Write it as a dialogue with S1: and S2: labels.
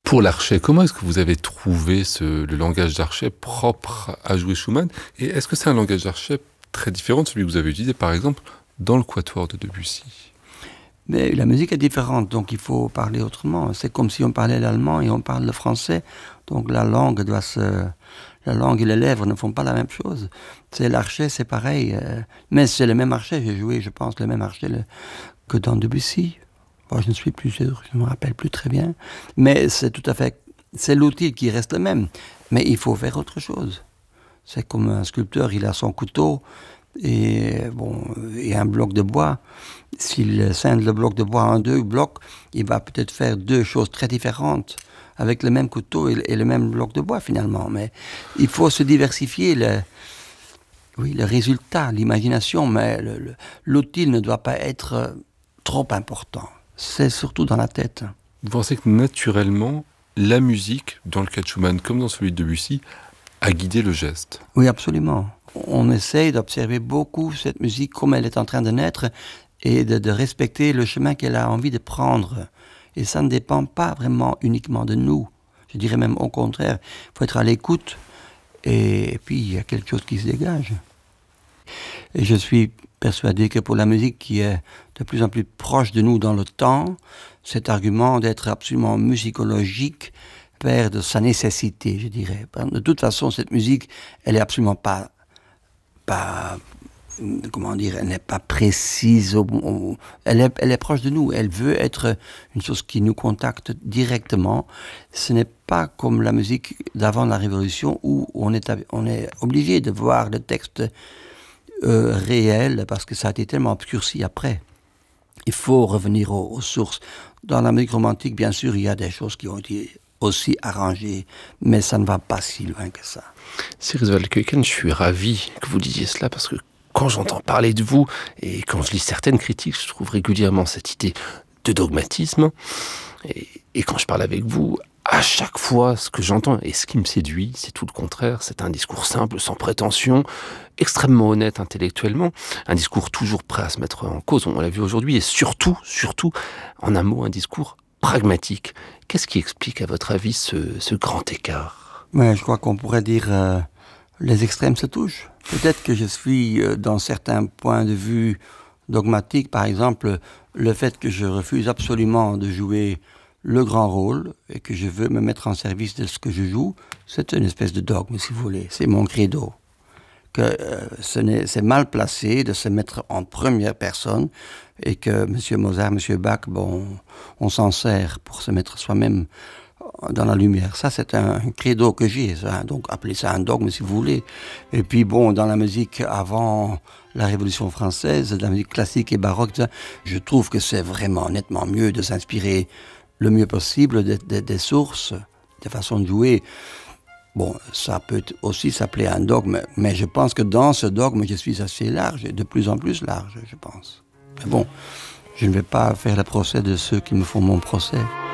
S1: Pour l'archet, comment est-ce que vous avez trouvé le langage d'archet propre à jouer Schumann? Et est-ce que c'est un langage d'archet très différent de celui que vous avez utilisé, par exemple, dans le Quatuor de Debussy?
S2: Mais la musique est différente, donc il faut parler autrement. C'est comme si on parlait l'allemand et on parle le français. Donc la langue et les lèvres ne font pas la même chose. C'est l'archet, c'est pareil. Mais c'est le même archet. J'ai joué, je pense, le même archet que dans Debussy. Bon, je ne suis plus sûr, je ne me rappelle plus très bien. Mais c'est l'outil qui reste le même. Mais il faut faire autre chose. C'est comme un sculpteur, il a son couteau et un bloc de bois. S'il scinde le bloc de bois en 2 blocs, il va peut-être faire 2 choses très différentes avec le même couteau et le même bloc de bois finalement. Mais il faut se diversifier le résultat, l'imagination, mais l'outil ne doit pas être trop important. C'est surtout dans la tête.
S1: Vous pensez que naturellement, la musique, dans le cas de Schumann comme dans celui de Debussy, a guidé le geste?
S2: Oui, absolument. On essaye d'observer beaucoup cette musique comme elle est en train de naître et de respecter le chemin qu'elle a envie de prendre. Et ça ne dépend pas vraiment uniquement de nous. Je dirais même au contraire, il faut être à l'écoute et puis il y a quelque chose qui se dégage. Et je suis persuadé que pour la musique qui est de plus en plus proche de nous dans le temps, cet argument d'être absolument musicologique perd sa nécessité, je dirais. De toute façon, cette musique, elle est absolument pas comment dire, elle n'est pas précise, elle est proche de nous, elle veut être une chose qui nous contacte directement. Ce n'est pas comme la musique d'avant la Révolution où on est obligé de voir le texte réel parce que ça a été tellement obscurci après. Il faut revenir aux sources. Dans la musique romantique, bien sûr, il y a des choses qui ont été aussi arrangées, mais ça ne va pas si loin que ça.
S3: Cyrus Valkeuken, je suis ravi que vous disiez cela parce que quand j'entends parler de vous et quand je lis certaines critiques, je trouve régulièrement cette idée de dogmatisme. Et quand je parle avec vous, à chaque fois, ce que j'entends et ce qui me séduit, c'est tout le contraire. C'est un discours simple, sans prétention, extrêmement honnête intellectuellement, un discours toujours prêt à se mettre en cause, on l'a vu aujourd'hui, et surtout, en un mot, un discours pragmatique. Qu'est-ce qui explique, à votre avis, ce grand écart?
S2: Ouais, je crois qu'on pourrait dire les extrêmes se touchent. Peut-être que je suis, dans certains points de vue dogmatiques, par exemple, le fait que je refuse absolument de jouer le grand rôle et que je veux me mettre en service de ce que je joue, c'est une espèce de dogme, si vous voulez. C'est mon credo. Que c'est mal placé de se mettre en première personne et que M. Mozart, M. Bach, on s'en sert pour se mettre soi-même dans la lumière. Ça, c'est un credo que j'ai, ça. Donc appelez ça un dogme si vous voulez. Et puis dans la musique avant la Révolution française, la musique classique et baroque, je trouve que c'est vraiment nettement mieux de s'inspirer le mieux possible des sources, des façons de jouer. Ça peut aussi s'appeler un dogme, mais je pense que dans ce dogme, je suis assez large, et de plus en plus large, je pense. Mais je ne vais pas faire le procès de ceux qui me font mon procès.